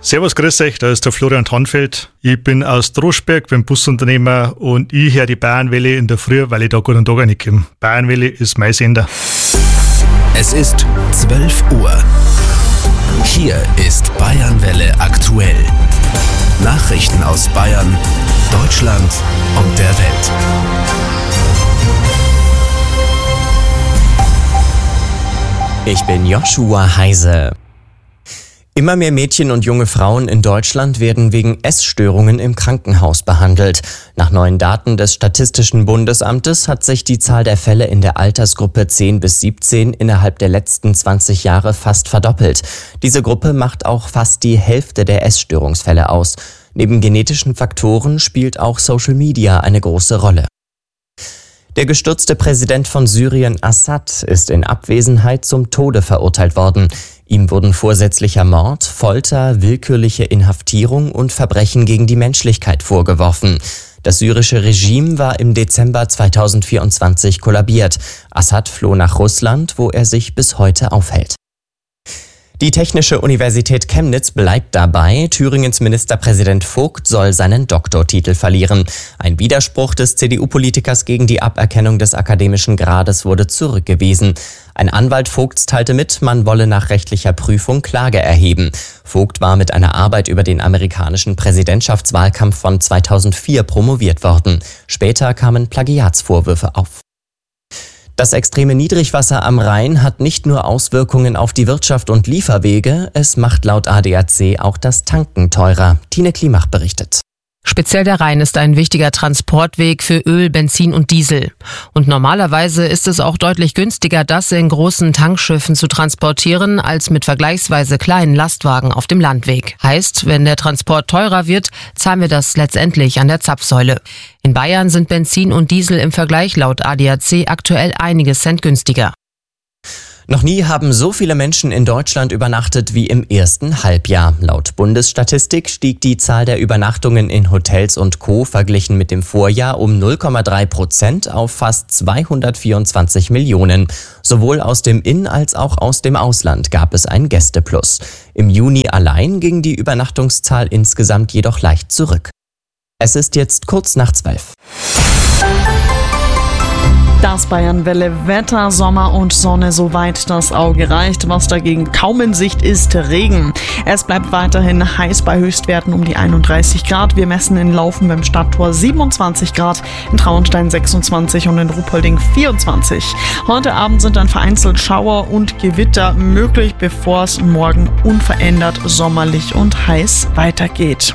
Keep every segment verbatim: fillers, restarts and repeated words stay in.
Servus, grüß euch, da ist der Florian Tannfeld. Ich bin aus Droschberg, bin Busunternehmer und ich höre die Bayernwelle in der Früh, weil ich da guten Tag reinkomme. Bayernwelle ist mein Sender. Es ist zwölf Uhr. Hier ist Bayernwelle aktuell. Nachrichten aus Bayern, Deutschland und der Welt. Ich bin Joshua Heise. Immer mehr Mädchen und junge Frauen in Deutschland werden wegen Essstörungen im Krankenhaus behandelt. Nach neuen Daten des Statistischen Bundesamtes hat sich die Zahl der Fälle in der Altersgruppe zehn bis siebzehn innerhalb der letzten zwanzig Jahre fast verdoppelt. Diese Gruppe macht auch fast die Hälfte der Essstörungsfälle aus. Neben genetischen Faktoren spielt auch Social Media eine große Rolle. Der gestürzte Präsident von Syrien, Assad, ist in Abwesenheit zum Tode verurteilt worden. Ihm wurden vorsätzlicher Mord, Folter, willkürliche Inhaftierung und Verbrechen gegen die Menschlichkeit vorgeworfen. Das syrische Regime war im Dezember zweitausendvierundzwanzig kollabiert. Assad floh nach Russland, wo er sich bis heute aufhält. Die Technische Universität Chemnitz bleibt dabei. Thüringens Ministerpräsident Vogt soll seinen Doktortitel verlieren. Ein Widerspruch des C D U-Politikers gegen die Aberkennung des akademischen Grades wurde zurückgewiesen. Ein Anwalt Vogts teilte mit, man wolle nach rechtlicher Prüfung Klage erheben. Vogt war mit einer Arbeit über den amerikanischen Präsidentschaftswahlkampf von zweitausendvier promoviert worden. Später kamen Plagiatsvorwürfe auf. Das extreme Niedrigwasser am Rhein hat nicht nur Auswirkungen auf die Wirtschaft und Lieferwege, es macht laut A D A C auch das Tanken teurer. Tine Klimach berichtet. Speziell der Rhein ist ein wichtiger Transportweg für Öl, Benzin und Diesel. Und normalerweise ist es auch deutlich günstiger, das in großen Tankschiffen zu transportieren, als mit vergleichsweise kleinen Lastwagen auf dem Landweg. Heißt, wenn der Transport teurer wird, zahlen wir das letztendlich an der Zapfsäule. In Bayern sind Benzin und Diesel im Vergleich laut A D A C aktuell einige Cent günstiger. Noch nie haben so viele Menschen in Deutschland übernachtet wie im ersten Halbjahr. Laut Bundesstatistik stieg die Zahl der Übernachtungen in Hotels und Co. verglichen mit dem Vorjahr um null Komma drei Prozent auf fast zweihundertvierundzwanzig Millionen. Sowohl aus dem In- als auch aus dem Ausland gab es ein Gästeplus. Im Juni allein ging die Übernachtungszahl insgesamt jedoch leicht zurück. Es ist jetzt kurz nach zwölf. Das Bayernwelle Wetter, Sommer und Sonne, soweit das Auge reicht. Was dagegen kaum in Sicht ist, Regen. Es bleibt weiterhin heiß bei Höchstwerten um die einunddreißig Grad. Wir messen in Laufen beim Stadttor siebenundzwanzig Grad, in Traunstein sechsundzwanzig und in Ruhpolding vierundzwanzig. Heute Abend sind dann vereinzelt Schauer und Gewitter möglich, bevor es morgen unverändert sommerlich und heiß weitergeht.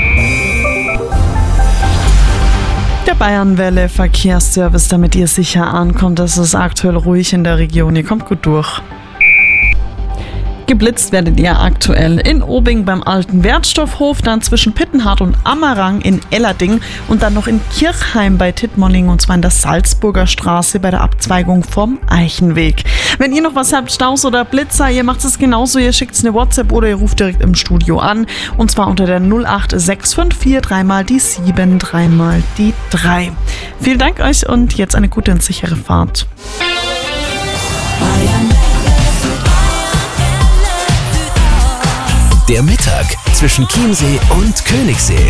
Der Bayernwelle Verkehrsservice, damit ihr sicher ankommt. Es ist aktuell ruhig in der Region. Ihr kommt gut durch. Geblitzt werdet ihr aktuell in Obing beim alten Wertstoffhof, dann zwischen Pittenhardt und Ammerang in Ellerding und dann noch in Kirchheim bei Tittmolling und zwar in der Salzburger Straße bei der Abzweigung vom Eichenweg. Wenn ihr noch was habt, Staus oder Blitzer, ihr macht es genauso, ihr schickt eine WhatsApp oder ihr ruft direkt im Studio an und zwar unter der null acht sechs fünf vier drei mal die sieben, drei mal die drei. Vielen Dank euch und jetzt eine gute und sichere Fahrt. Der Mittag zwischen Chiemsee und Königssee.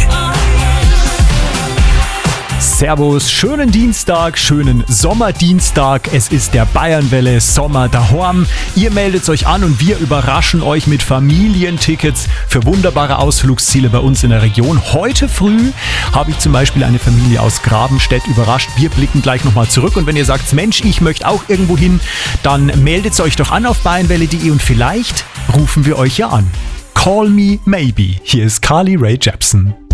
Servus, schönen Dienstag, schönen Sommerdienstag. Es ist der Bayernwelle Sommer daheim. Ihr meldet euch an und wir überraschen euch mit Familientickets für wunderbare Ausflugsziele bei uns in der Region. Heute früh habe ich zum Beispiel eine Familie aus Grabenstedt überrascht. Wir blicken gleich nochmal zurück und wenn ihr sagt, Mensch, ich möchte auch irgendwo hin, dann meldet euch doch an auf bayernwelle punkt de und vielleicht rufen wir euch ja an. Call Me Maybe. Hier ist Carly Rae Jepsen.